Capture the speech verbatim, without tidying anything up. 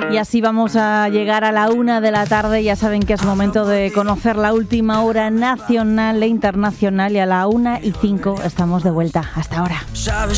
Y así vamos a llegar a la una de la tarde. Ya saben que es momento de conocer la última hora nacional e internacional. Y a la una y cinco estamos de vuelta. Hasta ahora.